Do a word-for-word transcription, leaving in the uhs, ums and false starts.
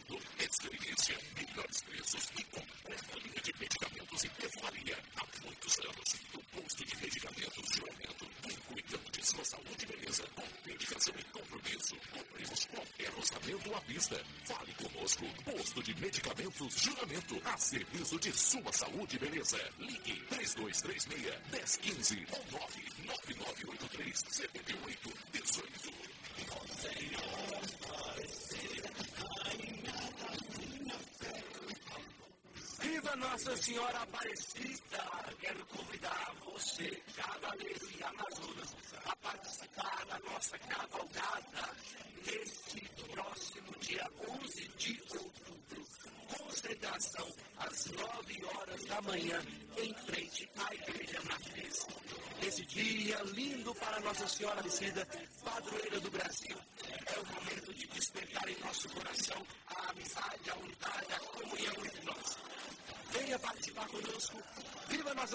atendimento, experiência, melhores preços e completa linha de medicamentos e perfumaria. Há muitos anos, o posto de medicamentos Juramento vem cuidando de sua saúde e beleza com dedicação e compromisso. Cumprimos qualquer orçamento à vista. Fale conosco. Posto de medicamentos Juramento, a serviço de sua saúde e beleza. Ligue três dois três seis, um zero um cinco ou nove nove nove oito três sete oito um oito. Viva Nossa Senhora Aparecida! Quero convidar você, cavaleiro e Amazonas, a participar da nossa cavalgada neste próximo dia onze de outubro. Concentração às nove horas da manhã, em frente à Igreja Matriz. Esse dia lindo para Nossa Senhora Aparecida, padroeira do Brasil. É o momento de despertar em nosso coração a amizade, a unidade, a comunhão entre nós. Venha participar conosco. Viva Nossa